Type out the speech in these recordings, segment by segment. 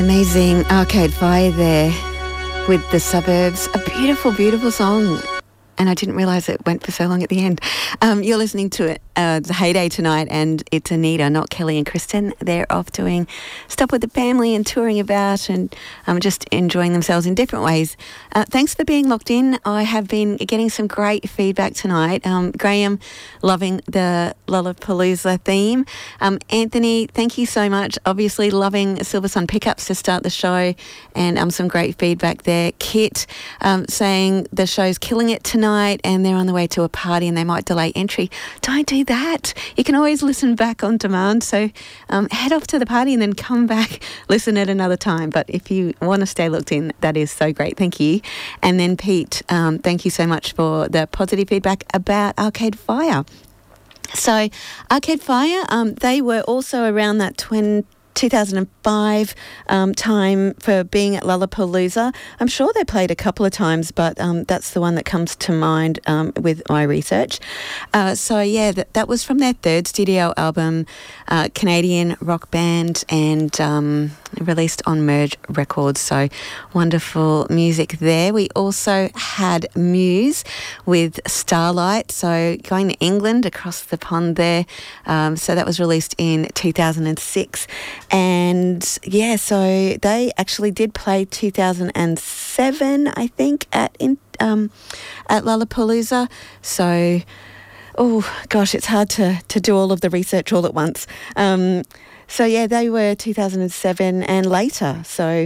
Amazing Arcade Fire there with The Suburbs. A beautiful, beautiful song. And I didn't realise it went for so long at the end. You're listening to the Heyday tonight, and it's Anita, not Kelly and Kristen. They're off doing stuff with the family and touring about and just enjoying themselves in different ways. Thanks for being locked in. I have been getting some great feedback tonight. Graham, loving the Lollapalooza theme. Anthony, thank you so much. Obviously loving Silver Sun Pickups to start the show, and some great feedback there. Kit saying the show's killing it tonight and they're on the way to a party and they might delay entry. Don't do that. You can always listen back on demand. So head off to the party and then come back, listen at another time. But if you want to stay looked in, that is so great. Thank you. And then Pete, thank you so much for the positive feedback about Arcade Fire. So Arcade Fire, they were also around that 2005 time for being at Lollapalooza. I'm sure they played a couple of times, but that's the one that comes to mind with my research. That was from their third studio album, Canadian rock band, and released on Merge Records. So wonderful music there. We also had Muse with Starlight, so going to England across the pond there. So that was released in 2006. And so they actually did play 2007, I think, at Lollapalooza. So, it's hard to do all of the research all at once. They were 2007 and later. So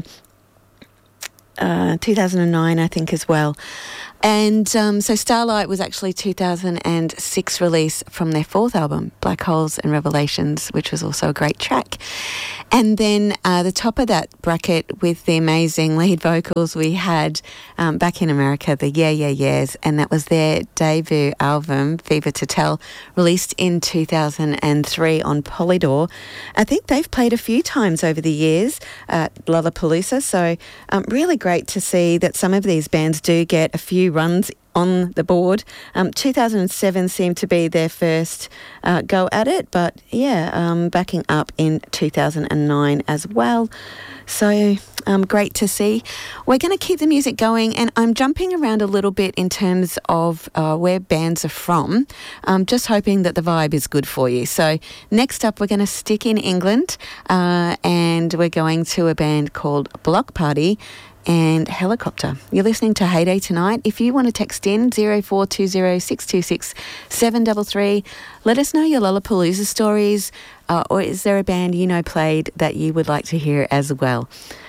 2009, I think, as well. And so Starlight was actually 2006 release from their fourth album, Black Holes and Revelations, which was also a great track. And then the top of that bracket with the amazing lead vocals we had back in America, the Yeah Yeah Yeahs, and that was their debut album, Fever to Tell, released in 2003 on Polydor. I think they've played a few times over the years at Lollapalooza, so really great to see that some of these bands do get a few runs on the board. 2007 seemed to be their first go at it, but backing up in 2009 as well. So great to see. We're going to keep the music going, and I'm jumping around a little bit in terms of where bands are from. Just hoping that the vibe is good for you. So next up, we're going to stick in England, and we're going to a band called Block Party and Helicopter. You're listening to Heyday tonight. If you want to text in 0420 626 733, let us know your Lollapalooza stories, or is there a band you know played that you would like to hear as well?